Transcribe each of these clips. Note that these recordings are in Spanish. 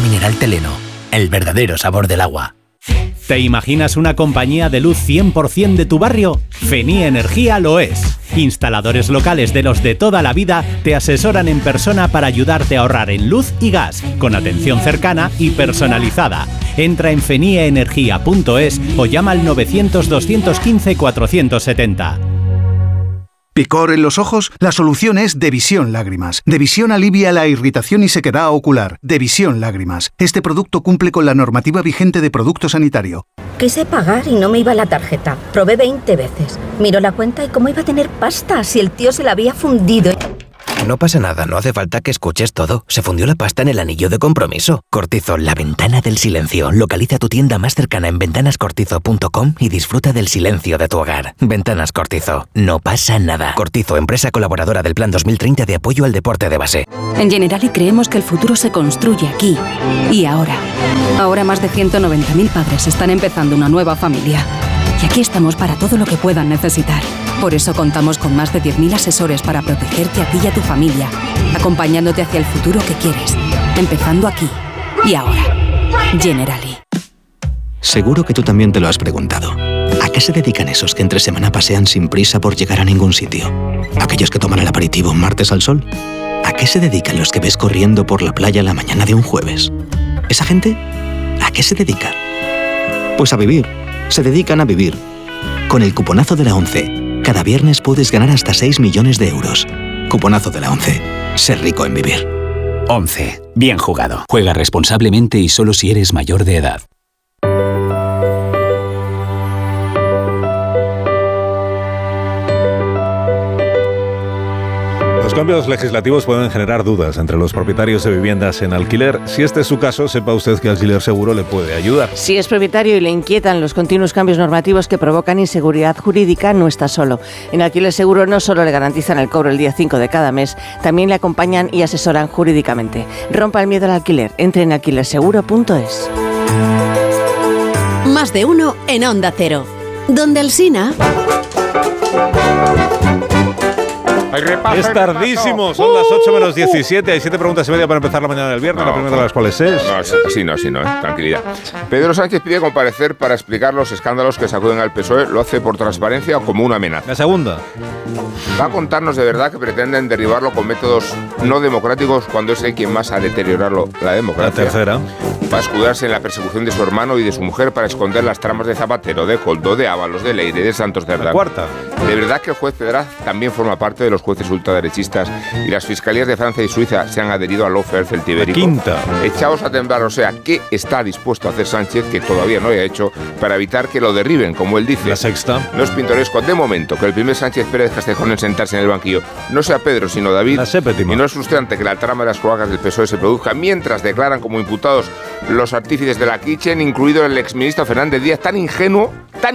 mineral Teleno, el verdadero sabor del agua. ¿Te imaginas una compañía de luz 100% de tu barrio? Fenía Energía lo es. Instaladores locales de los de toda la vida te asesoran en persona para ayudarte a ahorrar en luz y gas, con atención cercana y personalizada. Entra en feniaenergia.es o llama al 900-215-470. ¿Picor en los ojos? La solución es Devisión Lágrimas. Devisión alivia la irritación y sequedad ocular. Devisión Lágrimas. Este producto cumple con la normativa vigente de producto sanitario. Quise pagar y no me iba la tarjeta. Probé 20 veces. Miró la cuenta y cómo iba a tener pasta si el tío se la había fundido. No pasa nada, no hace falta que escuches todo. Se fundió la pasta en el anillo de compromiso. Cortizo, la ventana del silencio. Localiza tu tienda más cercana en ventanascortizo.com y disfruta del silencio de tu hogar. Ventanas Cortizo. No pasa nada. Cortizo, empresa colaboradora del Plan 2030 de apoyo al deporte de base. En Generali creemos que el futuro se construye aquí y ahora. Ahora más de 190.000 padres están empezando una nueva familia. Y aquí estamos para todo lo que puedan necesitar. Por eso contamos con más de 10.000 asesores para protegerte a ti y a tu familia, acompañándote hacia el futuro que quieres, empezando aquí y ahora. Generali. Seguro que tú también te lo has preguntado. ¿A qué se dedican esos que entre semana pasean sin prisa por llegar a ningún sitio? ¿Aquellos que toman el aperitivo un martes al sol? ¿A qué se dedican los que ves corriendo por la playa la mañana de un jueves? ¿Esa gente? ¿A qué se dedica? Pues a vivir. Se dedican a vivir. Con el cuponazo de la ONCE, cada viernes puedes ganar hasta 6 millones de euros. Cuponazo de la ONCE. Ser rico en vivir. 11. Bien jugado. Juega responsablemente y solo si eres mayor de edad. Los cambios legislativos pueden generar dudas entre los propietarios de viviendas en alquiler. Si este es su caso, sepa usted que Alquiler Seguro le puede ayudar. Si es propietario y le inquietan los continuos cambios normativos que provocan inseguridad jurídica, no está solo. En Alquiler Seguro no solo le garantizan el cobro el día 5 de cada mes, también le acompañan y asesoran jurídicamente. Rompa el miedo al alquiler. Entre en alquilerseguro.es. Más de uno en Onda Cero. Donde Alsina. Es tardísimo, son las 8 menos 17. Hay 7 preguntas y media para empezar la mañana del viernes. La primera de las cuales es... No, tranquilidad. Pedro Sánchez pide comparecer para explicar los escándalos que sacuden al PSOE. ¿Lo hace por transparencia o como una amenaza? La segunda. ¿Va a contarnos de verdad que pretenden derribarlo con métodos no democráticos cuando es él quien más ha deteriorado la democracia? La tercera. ¿Va a escudarse en la persecución de su hermano y de su mujer para esconder las tramas de Zapatero, de Koldo, de Ábalos, de Leire, de Santos Cerdán? La cuarta. ¿De verdad que el juez Pedraz también forma parte de los jueces ultraderechistas y las fiscalías de Francia y Suiza se han adherido al lawfare celtibérico? La quinta. Echaos a temblar, o sea, ¿qué está dispuesto a hacer Sánchez que todavía no haya hecho para evitar que lo derriben, como él dice? La sexta. No es pintoresco, de momento, que el primer Sánchez Pérez Castejón en sentarse en el banquillo no sea Pedro, sino David. La séptima. Y no es frustrante que la trama de las cloacas del PSOE se produzca mientras declaran como imputados los artífices de la Kitchen, incluido el exministro Fernández Díaz, tan ingenuo,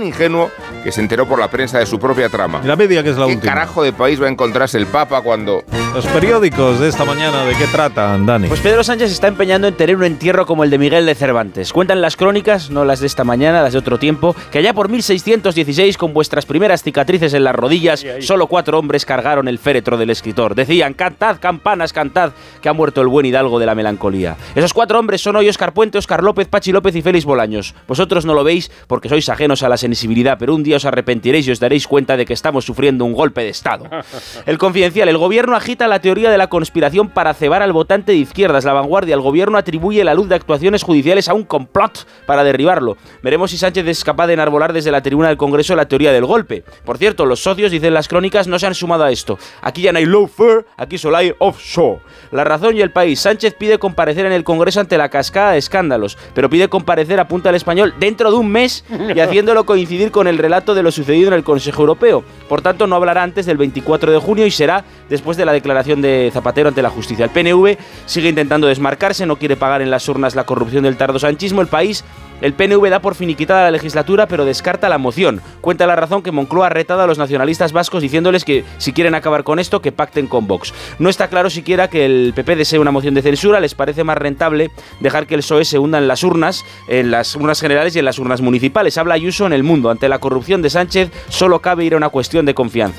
que se enteró por la prensa de su propia trama. Y la media, que es la ¿Qué última. carajo de país va a encontrarse el Papa cuando...? Los periódicos de esta mañana, ¿de qué tratan, Dani? Pues Pedro Sánchez está empeñando en tener un entierro como el de Miguel de Cervantes. Cuentan las crónicas, no las de esta mañana, las de otro tiempo, que allá por 1616, con vuestras primeras cicatrices en las rodillas, solo 4 hombres cargaron el féretro del escritor. Decían: cantad, campanas, cantad, que ha muerto el buen hidalgo de la melancolía. Esos 4 hombres son hoy Óscar Puente, Óscar López, Pachi López y Félix Bolaños. Vosotros no lo veis porque sois ajenos a la sensibilidad, pero un día os arrepentiréis y os daréis cuenta de que estamos sufriendo un golpe de Estado. El Confidencial: el gobierno agita la teoría de la conspiración para cebar al votante de izquierdas. La Vanguardia: el gobierno atribuye la luz de actuaciones judiciales a un complot para derribarlo. Veremos si Sánchez es capaz de enarbolar desde la tribuna del Congreso la teoría del golpe. Por cierto, los socios, dicen las crónicas, no se han sumado a esto. Aquí ya no hay lawfare, aquí solo hay offshore. La Razón y El País: Sánchez pide comparecer en el Congreso ante la cascada de escándalos, pero pide comparecer, apunta El Español, dentro de un mes y haciéndolo coincidir con el relato de lo sucedido en el Consejo Europeo. Por tanto, no hablará antes del 24 de junio y será después de la declaración de Zapatero ante la justicia. El PNV sigue intentando desmarcarse, no quiere pagar en las urnas la corrupción del tardosanchismo. El País: el PNV da por finiquitada la legislatura, pero descarta la moción. Cuenta La Razón que Moncloa ha retado a los nacionalistas vascos diciéndoles que si quieren acabar con esto, que pacten con Vox. No está claro siquiera que el PP desee una moción de censura. Les parece más rentable dejar que el PSOE se hunda en las urnas generales y en las urnas municipales. Habla Ayuso en El Mundo: ante la corrupción de Sánchez solo cabe ir a una cuestión de confianza.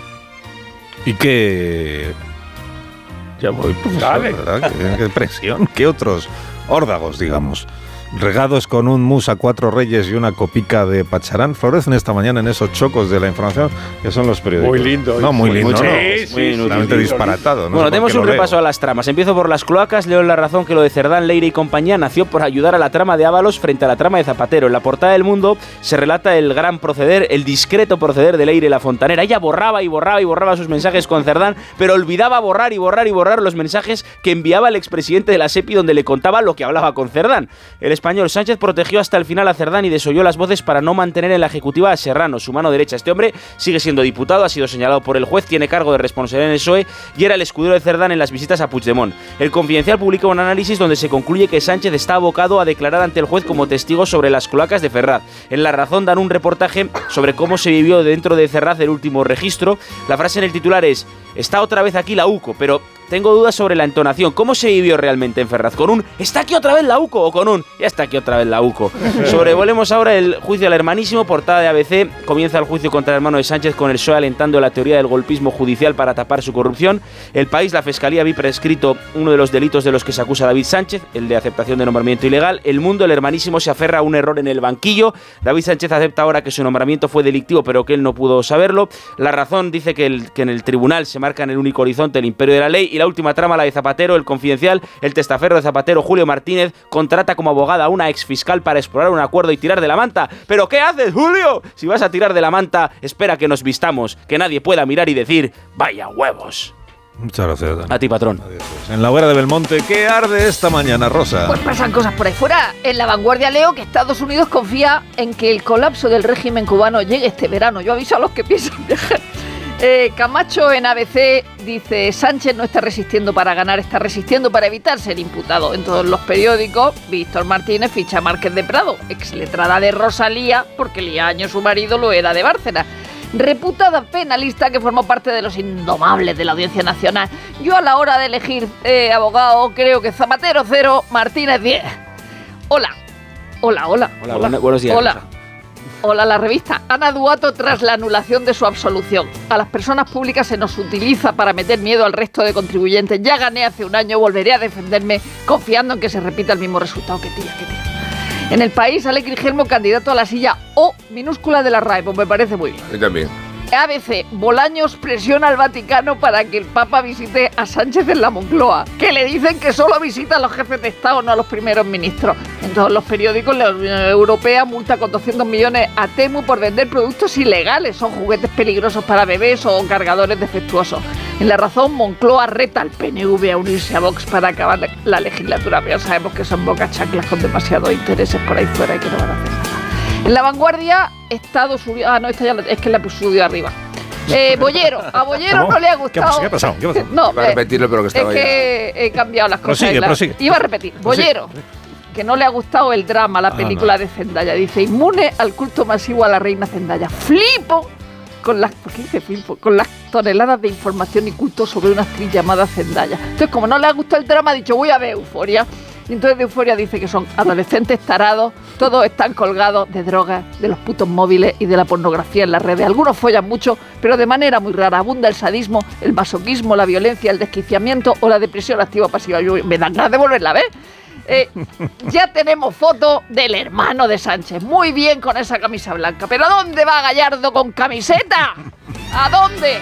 ¿Y qué...? Ya voy, profesor, ¿verdad? ¿Qué presión? ¿Qué otros órdagos, digamos, regados con un mousse a 4 reyes y una copica de pacharán, florecen esta mañana en esos chocos de la información que son los periódicos. Muy lindo. No, muy lindo, sí, totalmente disparatado. Bueno, tenemos un repaso a las tramas. Empiezo por las cloacas. Leo en La Razón que lo de Cerdán, Leire y compañía nació por ayudar a la trama de Ábalos frente a la trama de Zapatero. En la portada del Mundo se relata el gran proceder, el discreto proceder de Leire la Fontanera. Ella borraba y borraba y borraba sus mensajes con Cerdán, pero olvidaba borrar y borrar y borrar los mensajes que enviaba el expresidente de la SEPI donde le contaba lo que hablaba con Cerdán. El español Sánchez protegió hasta el final a Cerdán y desoyó las voces para no mantener en la ejecutiva a Serrano, su mano derecha. Este hombre sigue siendo diputado, ha sido señalado por el juez, tiene cargo de responsabilidad en el PSOE y era el escudero de Cerdán en las visitas a Puigdemont. El Confidencial publica un análisis donde se concluye que Sánchez está abocado a declarar ante el juez como testigo sobre las cloacas de Ferraz. En La Razón dan un reportaje sobre cómo se vivió dentro de Ferraz el último registro. La frase en el titular es: está otra vez aquí la UCO, pero tengo dudas sobre la entonación. ¿Cómo se vivió realmente en Ferraz? ¿Con un ¿está aquí otra vez la UCO? ¿O con un ya está aquí otra vez la UCO? Sobrevolemos ahora el juicio al hermanísimo. Portada de ABC. Comienza el juicio contra el hermano de Sánchez con el PSOE alentando la teoría del golpismo judicial para tapar su corrupción. El País, la Fiscalía vi prescrito uno de los delitos de los que se acusa David Sánchez, el de aceptación de nombramiento ilegal. El Mundo, el hermanísimo se aferra a un error en el banquillo. David Sánchez acepta ahora que su nombramiento fue delictivo, pero que él no pudo saberlo. La Razón dice que en el tribunal se marca en el único horizonte el imperio de la ley. Y la última trama, la de Zapatero. El Confidencial, el testaferro de Zapatero, Julio Martínez, contrata como abogada a una exfiscal para explorar un acuerdo y tirar de la manta. ¿Pero qué haces, Julio? Si vas a tirar de la manta, espera que nos vistamos, que nadie pueda mirar y decir vaya huevos. Muchas gracias, Dan. A ti, patrón. Adiós. En la hoguera de Belmonte, ¿qué arde esta mañana, Rosa? Pues pasan cosas por ahí fuera. En La Vanguardia leo que Estados Unidos confía en que el colapso del régimen cubano llegue este verano. Yo aviso a los que piensan viajar. Camacho en ABC dice: Sánchez no está resistiendo para ganar, está resistiendo para evitar ser imputado. En todos los periódicos, Víctor Martínez ficha a Márquez de Prado, exletrada de Rosalía, porque Liaño, su marido, lo era de Bárcenas. Reputada penalista que formó parte de los indomables de la Audiencia Nacional. Yo a la hora de elegir abogado creo que Zapatero 0, Martínez 10. Hola. Buenos días. Hola. Rosa. Hola, la revista. Ana Duato tras la anulación de su absolución. A las personas públicas se nos utiliza para meter miedo al resto de contribuyentes. Ya gané hace un año, volveré a defenderme confiando en que se repita el mismo resultado. Que tira. En El País sale Grigelmo candidato a la silla O minúscula de la RAE, pues me parece muy bien. A mí también. ABC, Bolaños presiona al Vaticano para que el Papa visite a Sánchez en la Moncloa, que le dicen que solo visita a los jefes de Estado, no a los primeros ministros. En todos los periódicos, la Unión Europea multa con 200 millones a Temu por vender productos ilegales. Son juguetes peligrosos para bebés o cargadores defectuosos. En La Razón, Moncloa reta al PNV a unirse a Vox para acabar la legislatura, pero ya sabemos que son bocas chanclas con demasiados intereses por ahí fuera y que no van a hacer nada. En La Vanguardia, Estados Unidos... Ah, no, esta ya es que la subió arriba. Bollero. A Bollero ¿cómo? No le ha gustado... ¿Qué ha pasado? No, iba a repetirlo, pero que estaba es que he cambiado las cosas. Prosigue. Iba a repetir. Bollero. Que no le ha gustado el drama, la película de Zendaya. Dice: inmune al culto masivo a la reina Zendaya. Flipo con las... ¿Por qué dice flipo? Con las toneladas de información y culto sobre una actriz llamada Zendaya. Entonces, como no le ha gustado el drama, ha dicho: voy a ver Euforia. Y entonces de Euforia dice que son adolescentes tarados, todos están colgados de drogas, de los putos móviles y de la pornografía en las redes. Algunos follan mucho, pero de manera muy rara. Abunda el sadismo, el masoquismo, la violencia, el desquiciamiento o la depresión activa pasiva. Yo me dan ganas de volverla a ver. Ya tenemos foto del hermano de Sánchez. Muy bien con esa camisa blanca. ¿Pero a dónde va Gallardo con camiseta? ¿A dónde?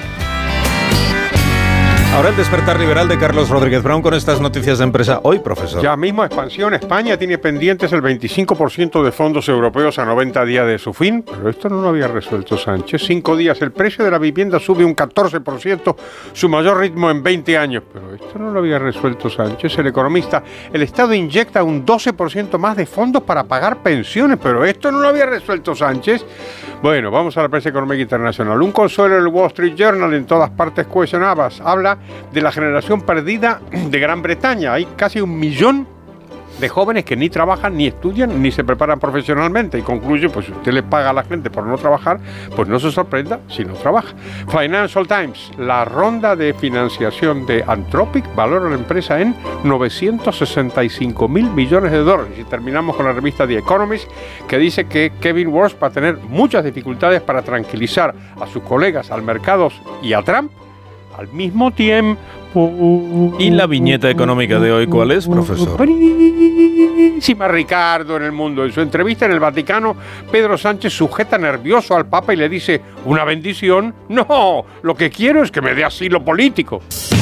Ahora el despertar liberal de Carlos Rodríguez Brown con estas noticias de empresa. Hoy, profesor. Ya mismo expansión. España tiene pendientes el 25% de fondos europeos a 90 días de su fin. Pero esto no lo había resuelto Sánchez. 5 días el precio de la vivienda sube un 14%, su mayor ritmo en 20 años. Pero esto no lo había resuelto Sánchez. El economista, el Estado inyecta un 12% más de fondos para pagar pensiones. Pero esto no lo había resuelto Sánchez. Bueno, vamos a la prensa económica internacional. Un consuelo del Wall Street Journal en todas partes cohesionadas habla de la generación perdida de Gran Bretaña. Hay casi 1 millón de jóvenes que ni trabajan, ni estudian, ni se preparan profesionalmente. Y concluye, pues si usted le paga a la gente por no trabajar, pues no se sorprenda si no trabaja. Financial Times, la ronda de financiación de Anthropic valora la empresa en 965.000 millones de dólares. Y terminamos con la revista The Economist, que dice que Kevin Walsh va a tener muchas dificultades para tranquilizar a sus colegas, al mercado y a Trump, al mismo tiempo ¿Y la viñeta económica de hoy cuál es, profesor? Buenísima, Ricardo, en El Mundo. En su entrevista en el Vaticano, Pedro Sánchez sujeta nervioso al Papa y le dice: ¿una bendición? No, lo que quiero es que me dé asilo político.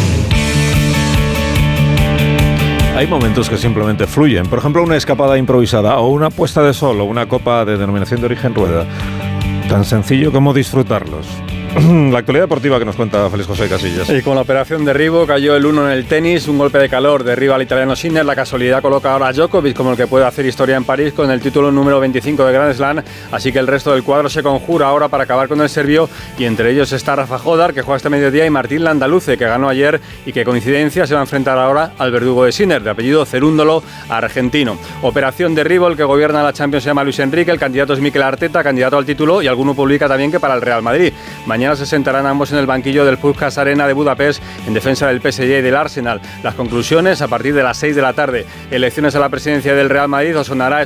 Hay momentos que simplemente fluyen. Por ejemplo, una escapada improvisada o una puesta de sol o una copa de denominación de origen rueda. Tan sencillo como disfrutarlos. La actualidad deportiva que nos cuenta Félix José Casillas. Y con la operación derribo cayó el 1 en el tenis, un golpe de calor derriba al italiano Sinner. La casualidad coloca ahora a Djokovic como el que puede hacer historia en París con el título número 25 de Grand Slam, así que el resto del cuadro se conjura ahora para acabar con el serbio, y entre ellos está Rafa Jodar, que juega este mediodía, y Martín Landaluce, que ganó ayer y que, coincidencia, se va a enfrentar ahora al verdugo de Sinner, de apellido Cerúndolo, argentino. Operación derribo, el que gobierna la Champions se llama Luis Enrique, el candidato es Mikel Arteta, candidato al título, y alguno publica también que para el Real Madrid. Mañana se sentarán ambos en el banquillo del Puskás Arena de Budapest en defensa del PSG y del Arsenal. Las conclusiones a partir de las 6 de la tarde. Elecciones a la presidencia del Real Madrid, os sonará